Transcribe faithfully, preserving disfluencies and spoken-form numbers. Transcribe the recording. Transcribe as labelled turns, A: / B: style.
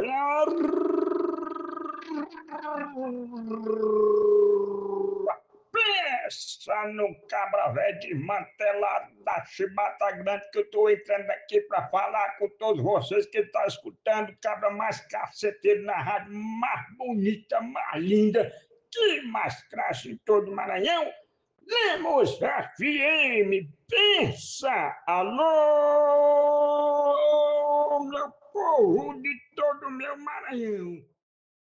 A: Pensa no cabra velho desmantelado da chibata grande que eu tô entrando aqui pra falar com todos vocês que estão escutando o cabra mais caceteiro na rádio, mais bonita, mais linda, que mais cracha em todo o Maranhão. Lemos F M, pensa! Alô, meu povo de todo o meu Maranhão!